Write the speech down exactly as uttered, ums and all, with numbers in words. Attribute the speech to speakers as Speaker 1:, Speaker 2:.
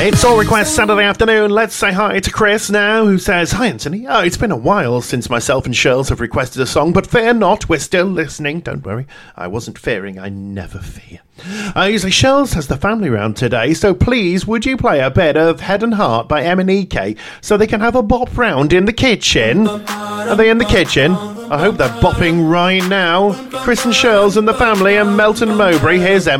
Speaker 1: It's All Request Saturday afternoon. Let's say hi to Chris now, who says, "Hi, Anthony. Oh, it's been a while since myself and Shirls have requested a song, but fear not, we're still listening. Don't worry. I wasn't fearing. I never fear. Uh, usually Shirls has the family round today, so please, would you play a bit of Head and Heart by M and E K so they can have a bop round in the kitchen?" Are they in the kitchen? I hope they're bopping right now. Chris and Shirls and the family and Melton Mowbray. Here's Em.